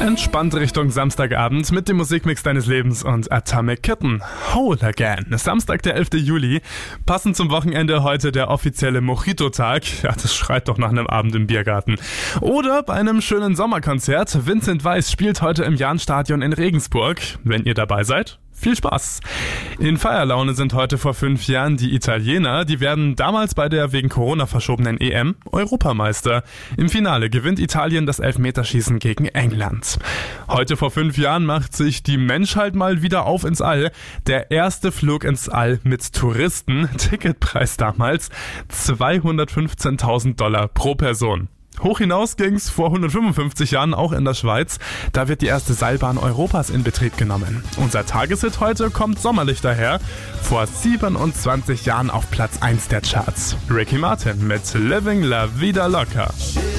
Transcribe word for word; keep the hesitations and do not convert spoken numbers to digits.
Entspannt Richtung Samstagabend mit dem Musikmix deines Lebens und Atomic Kitten. Whole Again. Samstag, der elfter Juli. Passend zum Wochenende heute der offizielle Mojito-Tag. Ja, das schreit doch nach einem Abend im Biergarten. Oder bei einem schönen Sommerkonzert. Vincent Weiss spielt heute im Jahnstadion in Regensburg. Wenn ihr dabei seid, viel Spaß! In Feierlaune sind heute vor fünf Jahren die Italiener. Die werden damals bei der wegen Corona verschobenen E M Europameister. Im Finale gewinnt Italien das Elfmeterschießen gegen England. Heute vor fünf Jahren macht sich die Menschheit mal wieder auf ins All. Der erste Flug ins All mit Touristen. Ticketpreis damals zweihundertfünfzehntausend Dollar pro Person. Hoch hinaus ging's vor hundertfünfundfünfzig Jahren auch in der Schweiz. Da wird die erste Seilbahn Europas in Betrieb genommen. Unser Tageshit heute kommt sommerlich daher. Vor siebenundzwanzig Jahren auf Platz eins der Charts. Ricky Martin mit Living La Vida Loca.